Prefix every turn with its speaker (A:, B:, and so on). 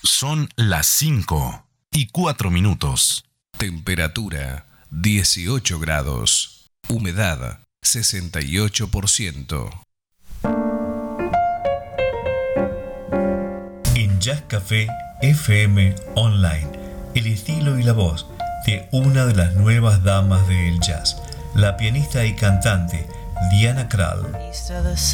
A: Son las 5:04.
B: Temperatura 18 grados. Humedad 68%.
C: En Jazz Café FM Online, el estilo y la voz de una de las nuevas damas del jazz, la pianista y cantante Diana Krall.